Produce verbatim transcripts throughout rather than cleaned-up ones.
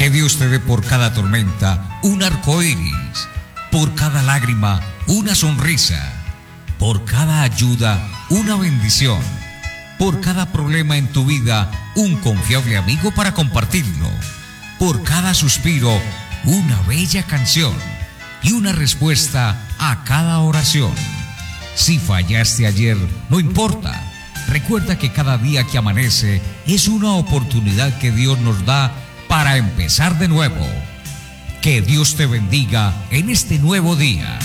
Que Dios te dé por cada tormenta un arco iris, por cada lágrima una sonrisa, por cada ayuda una bendición, por cada problema en tu vida un confiable amigo para compartirlo, por cada suspiro una bella canción y una respuesta a cada oración. Si fallaste ayer, no importa. Recuerda que cada día que amanece es una oportunidad que Dios nos da para empezar de nuevo. Que Dios te bendiga en este nuevo día.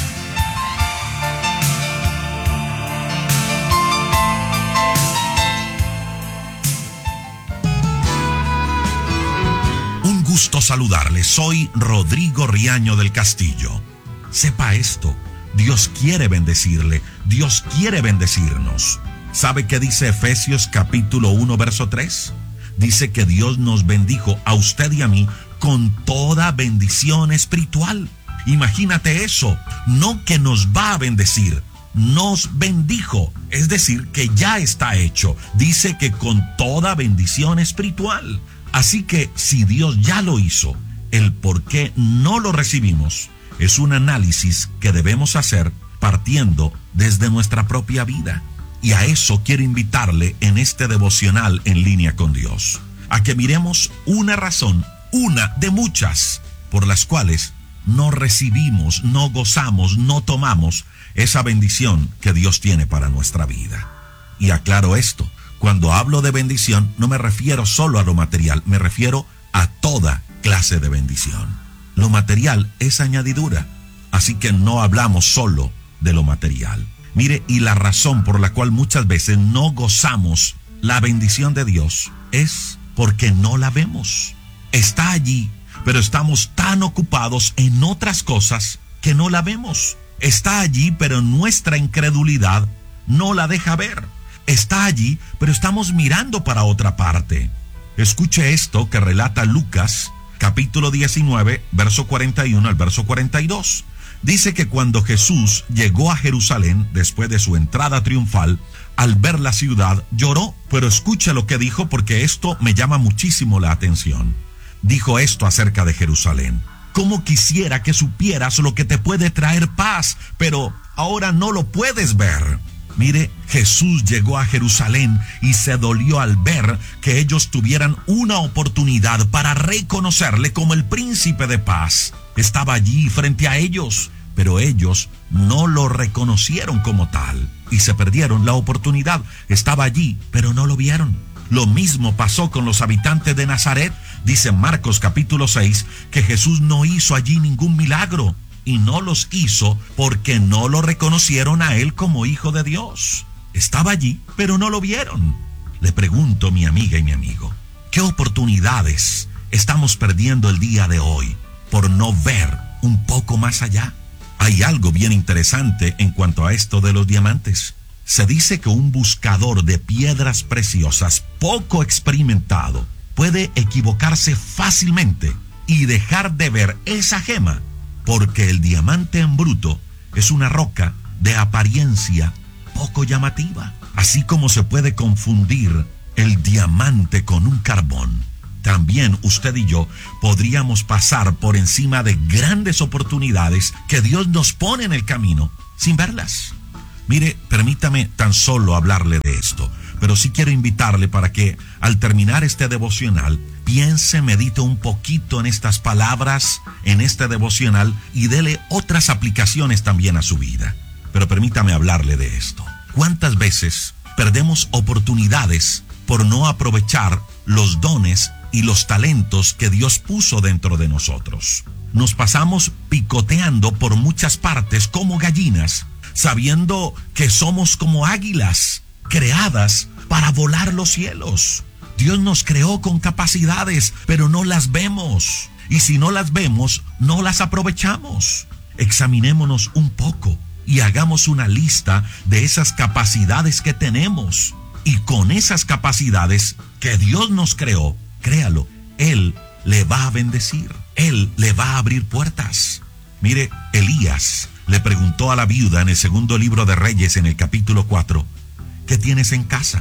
Un gusto saludarle. Soy Rodrigo Riaño del Castillo. Sepa esto, Dios quiere bendecirle, Dios quiere bendecirnos. ¿Sabe qué dice Efesios capítulo uno, verso tres? Dice que Dios nos bendijo a usted y a mí con toda bendición espiritual. Imagínate eso, no que nos va a bendecir, nos bendijo, es decir, que ya está hecho. Dice que con toda bendición espiritual. Así que si Dios ya lo hizo, el por qué no lo recibimos es un análisis que debemos hacer partiendo desde nuestra propia vida. Y a eso quiero invitarle en este devocional en línea con Dios, a que miremos una razón, una de muchas, por las cuales no recibimos, no gozamos, no tomamos esa bendición que Dios tiene para nuestra vida. Y aclaro esto, cuando hablo de bendición no me refiero solo a lo material, me refiero a toda clase de bendición. Lo material es añadidura, así que no hablamos solo de lo material. Mire, y la razón por la cual muchas veces no gozamos la bendición de Dios es porque no la vemos. Está allí, pero estamos tan ocupados en otras cosas que no la vemos. Está allí, pero nuestra incredulidad no la deja ver. Está allí, pero estamos mirando para otra parte. Escuche esto que relata Lucas, capítulo diecinueve, verso cuarenta y uno al verso cuarenta y dos. Dice que cuando Jesús llegó a Jerusalén, después de su entrada triunfal, al ver la ciudad, lloró. Pero escuche lo que dijo, porque esto me llama muchísimo la atención. Dijo esto acerca de Jerusalén: cómo quisiera que supieras lo que te puede traer paz, pero ahora no lo puedes ver. Mire, Jesús llegó a Jerusalén y se dolió al ver que ellos tuvieran una oportunidad para reconocerle como el príncipe de paz. Estaba allí frente a ellos, pero ellos no lo reconocieron como tal y se perdieron la oportunidad. Estaba allí, pero no lo vieron. Lo mismo pasó con los habitantes de Nazaret. Dice Marcos capítulo seis que Jesús no hizo allí ningún milagro, y no los hizo porque no lo reconocieron a él como hijo de Dios. Estaba allí, pero no lo vieron. Le pregunto, mi amiga y mi amigo, ¿qué oportunidades estamos perdiendo el día de hoy por no ver un poco más allá? Hay algo bien interesante en cuanto a esto de los diamantes. Se dice que un buscador de piedras preciosas poco experimentado puede equivocarse fácilmente y dejar de ver esa gema, porque el diamante en bruto es una roca de apariencia poco llamativa. Así como se puede confundir el diamante con un carbón, también usted y yo podríamos pasar por encima de grandes oportunidades que Dios nos pone en el camino sin verlas. Mire, permítame tan solo hablarle de esto, pero sí quiero invitarle para que al terminar este devocional piense, medite un poquito en estas palabras, en este devocional, y dele otras aplicaciones también a su vida. Pero permítame hablarle de esto. ¿Cuántas veces perdemos oportunidades por no aprovechar los dones y los talentos que Dios puso dentro de nosotros? Nos pasamos picoteando por muchas partes como gallinas, sabiendo que somos como águilas creadas para volar los cielos. Dios nos creó con capacidades, pero no las vemos. Y si no las vemos, no las aprovechamos. Examinémonos un poco y hagamos una lista de esas capacidades que tenemos. Y con esas capacidades que Dios nos creó, créalo, Él le va a bendecir. Él le va a abrir puertas. Mire, Elías le preguntó a la viuda en el segundo libro de Reyes, en el capítulo cuatro, ¿qué tienes en casa?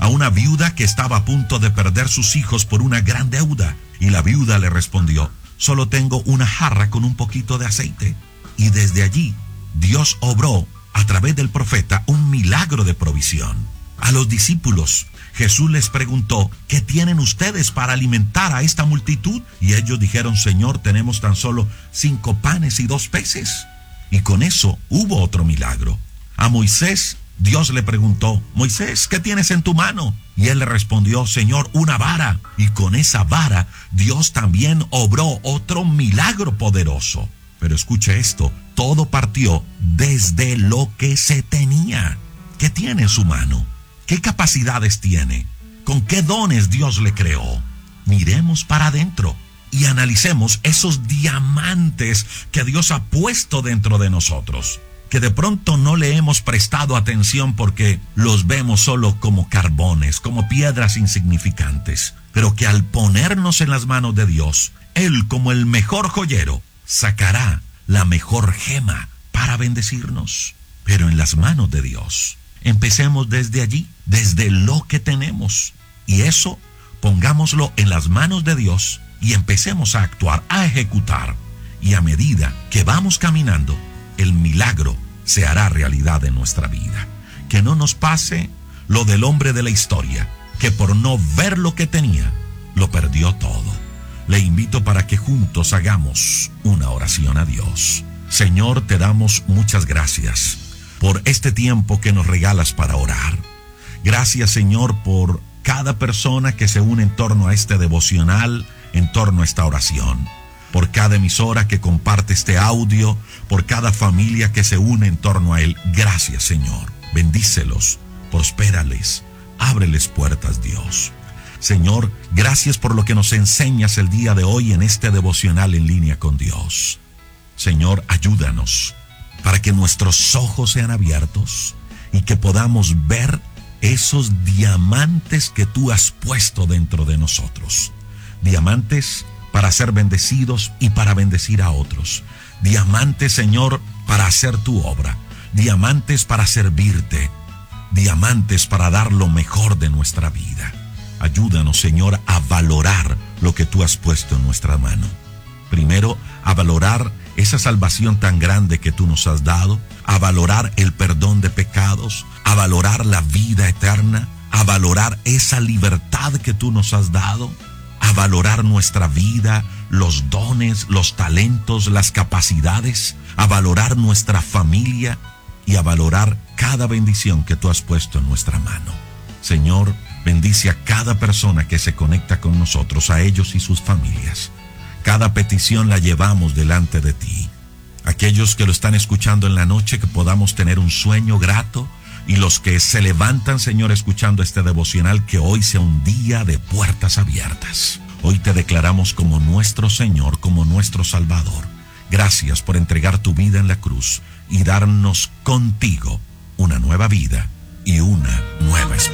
a una viuda que estaba a punto de perder sus hijos por una gran deuda. Y la viuda le respondió: solo tengo una jarra con un poquito de aceite. Y desde allí, Dios obró a través del profeta un milagro de provisión. A los discípulos, Jesús les preguntó: ¿qué tienen ustedes para alimentar a esta multitud? Y ellos dijeron: Señor, tenemos tan solo cinco panes y dos peces. Y con eso hubo otro milagro. A Moisés, Dios le preguntó: Moisés, ¿qué tienes en tu mano? Y él le respondió: Señor, una vara. Y con esa vara, Dios también obró otro milagro poderoso. Pero escuche esto, todo partió desde lo que se tenía. ¿Qué tiene en su mano? ¿Qué capacidades tiene? ¿Con qué dones Dios le creó? Miremos para adentro y analicemos esos diamantes que Dios ha puesto dentro de nosotros, que de pronto no le hemos prestado atención porque los vemos solo como carbones, como piedras insignificantes, pero que al ponernos en las manos de Dios, Él, como el mejor joyero, sacará la mejor gema para bendecirnos. Pero en las manos de Dios, empecemos desde allí, desde lo que tenemos, y eso pongámoslo en las manos de Dios y empecemos a actuar, a ejecutar, y a medida que vamos caminando, el milagro se hará realidad en nuestra vida. Que no nos pase lo del hombre de la historia, que por no ver lo que tenía, lo perdió todo. Le invito para que juntos hagamos una oración a Dios. Señor, te damos muchas gracias por este tiempo que nos regalas para orar. Gracias, Señor, por cada persona que se une en torno a este devocional, en torno a esta oración, por cada emisora que comparte este audio, por cada familia que se une en torno a él. Gracias, Señor. Bendícelos, prospérales, ábreles puertas, Dios. Señor, gracias por lo que nos enseñas el día de hoy en este devocional en línea con Dios. Señor, ayúdanos para que nuestros ojos sean abiertos y que podamos ver esos diamantes que tú has puesto dentro de nosotros. Diamantes para ser bendecidos y para bendecir a otros. Diamantes, Señor, para hacer tu obra. Diamantes para servirte. Diamantes para dar lo mejor de nuestra vida. Ayúdanos, Señor, a valorar lo que tú has puesto en nuestra mano. Primero, a valorar esa salvación tan grande que tú nos has dado, a valorar el perdón de pecados, a valorar la vida eterna, a valorar esa libertad que tú nos has dado, a valorar nuestra vida, los dones, los talentos, las capacidades, a valorar nuestra familia y a valorar cada bendición que tú has puesto en nuestra mano. Señor, bendice a cada persona que se conecta con nosotros, a ellos y sus familias. Cada petición la llevamos delante de ti. Aquellos que lo están escuchando en la noche, que podamos tener un sueño grato, y los que se levantan, Señor, escuchando este devocional, que hoy sea un día de puertas abiertas. Hoy te declaramos como nuestro Señor, como nuestro Salvador. Gracias por entregar tu vida en la cruz y darnos contigo una nueva vida y una nueva esperanza.